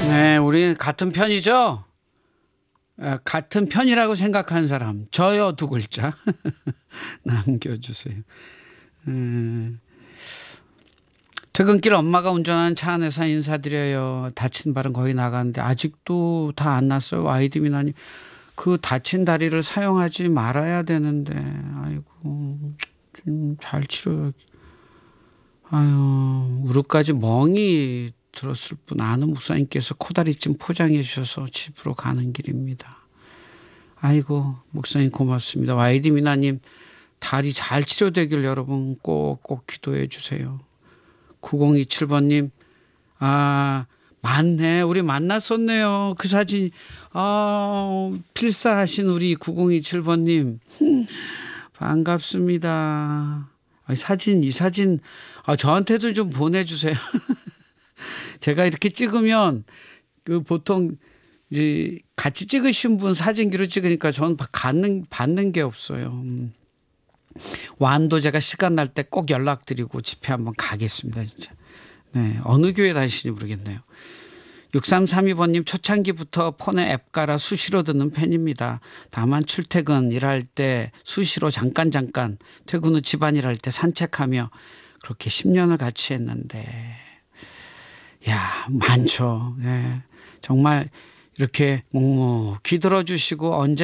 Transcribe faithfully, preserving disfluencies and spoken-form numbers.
네, 우리 같은 편이죠? 에, 같은 편이라고 생각하는 사람, 저요 두 글자 남겨주세요. 음, 퇴근길 엄마가 운전하는 차 안에서 인사드려요. 다친 발은 거의 나가는데 아직도 다 안 났어요. 와이디 미나님, 그 다친 다리를 사용하지 말아야 되는데, 아이고, 좀 잘 치료해. 아유, 무릎까지 멍이 들었을 뿐 아는 목사님께서 코다리찜 포장해 주셔서 집으로 가는 길입니다. 아이고, 목사님 고맙습니다. 와이디 미나님, 다리 잘 치료되길 여러분 꼭꼭 기도해 주세요. 구공이칠 번님, 아, 맞네. 우리 만났었네요. 그 사진, 아, 필사하신 우리 구공이칠 번님. 반갑습니다. 사진, 이 사진, 아, 저한테도 좀 보내주세요. 제가 이렇게 찍으면, 그 보통, 이제 같이 찍으신 분 사진기로 찍으니까 저는 받는, 받는 게 없어요. 음. 완도 제가 시간 날 때 꼭 연락드리고 집회 한번 가겠습니다, 진짜. 네. 어느 교회 다니시는지 모르겠네요. 육삼삼이 번님, 초창기부터 폰에 앱 깔아 수시로 듣는 팬입니다. 다만 출퇴근 일할 때 수시로 잠깐 잠깐, 퇴근 후 집안일 할 때 산책하며 그렇게 십 년을 같이 했는데, 야, 많죠. 네. 정말 이렇게 묵묵히 들어주시고 언제